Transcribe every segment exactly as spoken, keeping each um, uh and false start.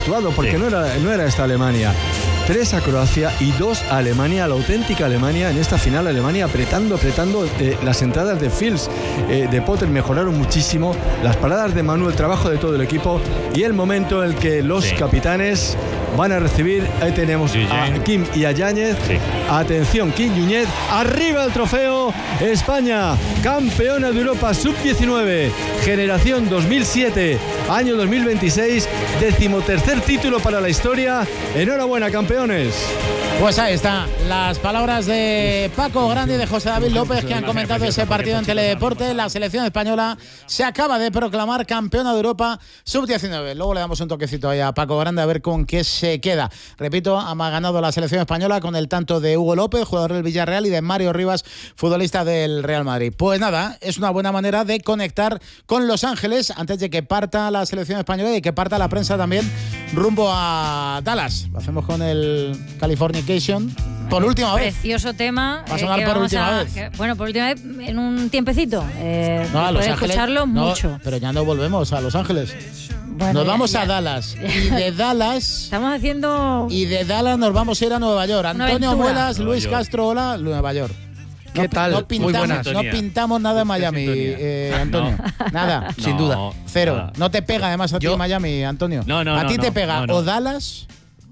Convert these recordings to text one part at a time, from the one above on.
porque sí. no, era, no era esta Alemania. Tres a Croacia y dos a Alemania, la auténtica Alemania en esta final. Alemania apretando, apretando. Eh, las entradas de Fields, eh, de Potter mejoraron muchísimo. Las paradas de Manu, el trabajo de todo el equipo y el momento en el que los sí. capitanes van a recibir. Ahí tenemos a Kim y a Yáñez. Sí. Atención, Kim Yáñez. Arriba el trofeo. España, campeona de Europa sub diecinueve. Generación dos mil siete, año dos mil veintiséis. Decimotercer título para la historia. Enhorabuena, campeones. Pues ahí está, las palabras de Paco Grande y de José David López, que han comentado ese partido en Teledeporte. La selección española se acaba de proclamar campeona de Europa sub diecinueve. Luego le damos un toquecito ahí a Paco Grande a ver con qué se queda. Repito, ha ganado la selección española con el tanto de Hugo López, jugador del Villarreal, y de Mario Rivas, futbolista del Real Madrid. Pues nada, es una buena manera de conectar con Los Ángeles antes de que parta la selección española y que parta la prensa también rumbo a Dallas. Lo hacemos con el Californication por última vez. Precioso tema. Va a sonar eh, por última a, vez. Que, bueno, por última vez en un tiempecito. Eh, no, a Los Ángeles, escucharlo no, mucho. Pero ya no volvemos a Los Ángeles. Bueno, nos vamos ya, ya. a Dallas. Y de Dallas. Estamos haciendo. Y de Dallas nos vamos a ir a Nueva York. Antonio Muelas, Luis York. Castro, hola, Nueva York. ¿Qué no, tal? No pintamos, Muy buenas. No pintamos nada en Miami, eh, Antonio. No. Nada. No, sin duda. Cero. Nada. No te pega además a ti Yo... Miami, Antonio. No, no, a ti no, te no, pega no, no. o Dallas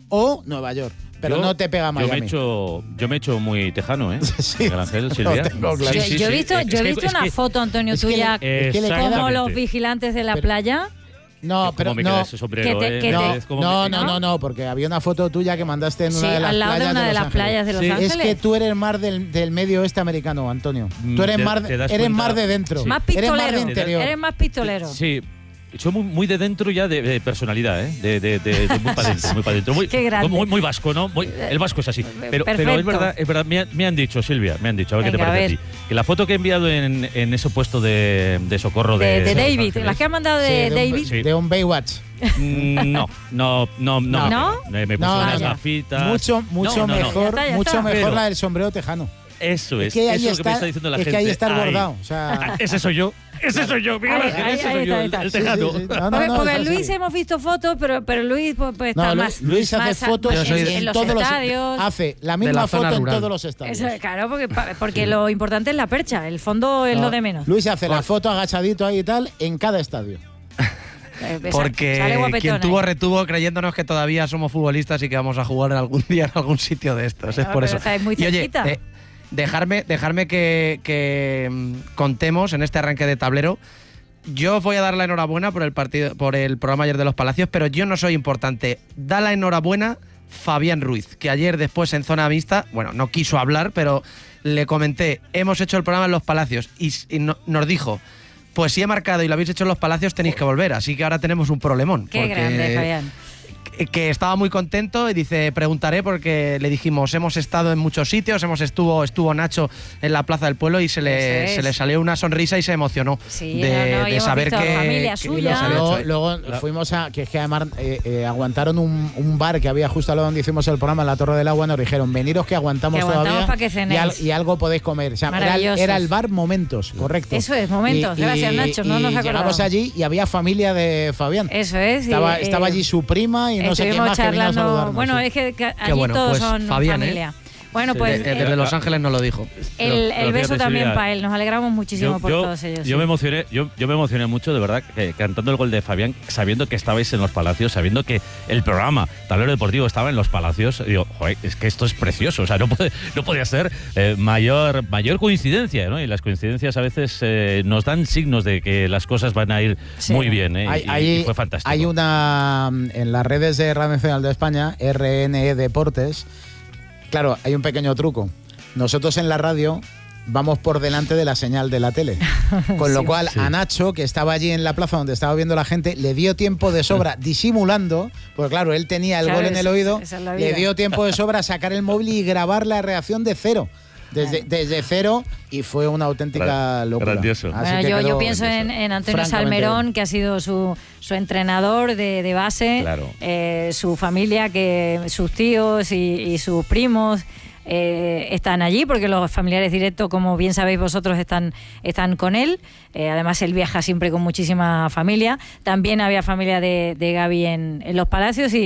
o Nueva York. Pero yo, no te pega Miami. Yo me he hecho, yo me he hecho muy tejano, ¿eh? Sí. Miguel Ángel, Silvia. Tengo claro. Yo, sí, yo he sí. visto, yo he visto es una que, foto, Antonio, es tuya que le, como los vigilantes de la pero, playa. No, pero me no. Ese sombrero, que te, eh? que no, te, no, me, no, no, no, porque había una foto tuya que mandaste en una sí, de las al lado playas de una de, de las Los playas de Los sí. Ángeles. Es que tú eres mar del, del medio oeste americano, Antonio. Tú eres ¿Te, mar, te eres cuenta? mar de dentro. Sí. Más pistolero. Eres mar de interior. Eres más pistolero. Sí. Soy muy, muy de dentro ya de, de personalidad, ¿eh? De, de, de, de muy para dentro, muy para dentro. Muy, Qué grande. Muy, muy vasco, ¿no? Muy, el vasco es así. Pero, pero es verdad, es verdad. Me, me han dicho, Silvia, me han dicho, a ver Venga, qué te parece a, a ti. Que la foto que he enviado en, en ese puesto de, de socorro de, de, de, de David, Ángeles, las que han mandado de, sí, de David. Un, sí. De un Baywatch. No, no, no, no. ¿No? Me, me puse no, unas ya. gafitas. Mucho, mucho no, no, mejor, ya está, ya mucho está. mejor Pero, la del sombrero tejano. Eso es, es que ahí eso está, es lo que me está diciendo la es gente. que ahí está el Ahí. bordado. O sea, Ese soy yo. Ese soy yo, Miguel Ángel, Ahí, ese ahí, soy ahí yo, está, el, el sí, tejano. sí, sí. No, no, porque no, porque es Luis así. hemos visto fotos, pero, pero Luis pues, pues, no, está Luis, más. Luis hace más, fotos en, en, en los todos estadios. Los, hace la misma la foto rural. en todos los estadios. Eso, claro, porque, porque sí. Lo importante es la percha, el fondo es no, lo de menos. Luis hace la foto agachadito ahí y tal en cada estadio. Porque quien tuvo retuvo creyéndonos que todavía somos futbolistas y que vamos a jugar algún día en algún sitio de estos. Pero, es por eso. Muy y oye, cerquita. eh, dejarme, dejarme que, que mm, contemos en este arranque de tablero. Yo os voy a dar la enhorabuena por el partido, por el programa ayer de los Palacios, pero yo no soy importante. Da la enhorabuena Fabián Ruiz, que ayer después en zona mixta, bueno, no quiso hablar, pero le comenté, hemos hecho el programa en los Palacios y, y no, nos dijo, pues si he marcado y lo habéis hecho en los Palacios tenéis que volver, así que ahora tenemos un problemón. Qué grande, Fabián. Que, que estaba muy contento y dice, preguntaré porque le dijimos, hemos estado en muchos sitios, hemos estuvo estuvo Nacho en la Plaza del Pueblo y se le, se le salió una sonrisa y se emocionó sí, de, no, no, de saber que, familia que suya. Luego, luego fuimos a, que es que además eh, eh, aguantaron un, un bar que había justo al lado donde hicimos el programa en la Torre del Agua, nos dijeron, veniros que aguantamos, que aguantamos todavía para que cenéis. y, al, y algo podéis comer. O sea, era, era el bar Momentos, correcto. Eso es, Momentos, y, gracias y, Nacho, no y nos acordamos. Llegamos allí y había familia de Fabián. Eso es. Estaba, y, estaba eh, allí su prima y no sé quién más que vino a saludarnos. Bueno, sí. es que, que allí bueno, todos pues, son Fabián, familia. ¿eh? Bueno, pues desde, desde eh, Los Ángeles nos lo dijo. El, el pero beso fíjate, también Silvia, para él. Nos alegramos muchísimo yo, por yo, todos ellos. Yo, sí. me emocioné, yo, yo me emocioné mucho, de verdad, que, cantando el gol de Fabián, sabiendo que estabais en los Palacios, sabiendo que el programa Tablero Deportivo estaba en los Palacios. Digo, joder, es que esto es precioso. O sea, no, puede, no podía ser eh, mayor, mayor coincidencia, ¿no? Y las coincidencias a veces eh, nos dan signos de que las cosas van a ir sí. muy bien, ¿eh? Hay, y, hay, y fue fantástico. Hay una, en las redes de Radio Nacional de España, R N E Deportes, claro, hay un pequeño truco. Nosotros en la radio vamos por delante de la señal de la tele. Con lo sí, cual sí. a Nacho, que estaba allí en la plaza donde estaba viendo la gente, le dio tiempo de sobra disimulando, porque claro, él tenía el claro, gol en el oído, le dio tiempo de sobra a sacar el móvil y grabar la reacción de cero. Desde, desde cero y fue una auténtica locura. Grandioso. Bueno, yo, yo pienso en, en Antonio Salmerón, que ha sido su, su entrenador de, de base, claro. eh, su familia, que sus tíos y, y sus primos eh, están allí, porque los familiares directos, como bien sabéis vosotros, están, están con él. Eh, además, él viaja siempre con muchísima familia. También había familia de, de Gaby en, en los Palacios y